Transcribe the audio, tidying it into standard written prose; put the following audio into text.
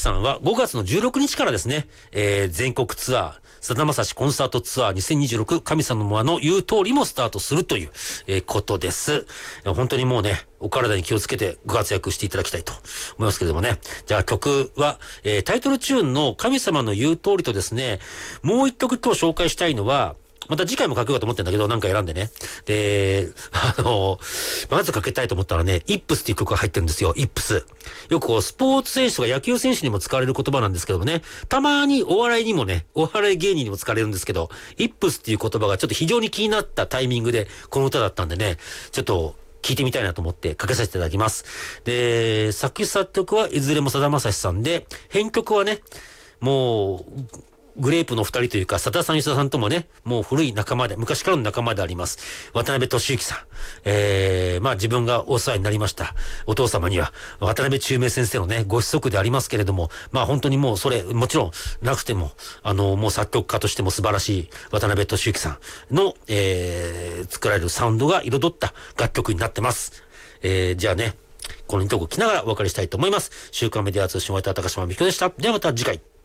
さんは5月の16日からですね、全国ツアー、さだまさしコンサートツアー2026神様の間の言う通りもスタートするという、ことです。本当にもうね、お体に気をつけてご活躍していただきたいと思いますけれどもね。じゃあ曲は、タイトルチューンの神様の言う通りとですね、もう一曲今日紹介したいのは、また次回もかけようと思ってんだけど、なんか選んでね。で、まずかけたいと思ったらね、イップスっていう曲が入ってるんですよ、イップス。よくこう、スポーツ選手とか野球選手にも使われる言葉なんですけどもね、たまにお笑いにもね、お笑い芸人にも使われるんですけど、イップスっていう言葉がちょっと非常に気になったタイミングで、この歌だったんでね、ちょっと、聞いてみたいなと思ってかけさせていただきます。で、作詞作曲はいずれもさだまさしさんで、編曲はね、もう、グレープの二人というか、佐田さん、吉田さんともね、もう古い仲間で、昔からの仲間であります。渡辺俊之さん。まあ自分がお世話になりました。お父様には、渡辺中明先生のね、ご子息でありますけれども、まあ本当にもうそれ、もちろんなくても、もう作曲家としても素晴らしい渡辺俊之さんの、作られるサウンドが彩った楽曲になってます。じゃあね、この2曲聴きながらお別れしたいと思います。週刊メディア通信を終えた高島美彦でした。ではまた次回。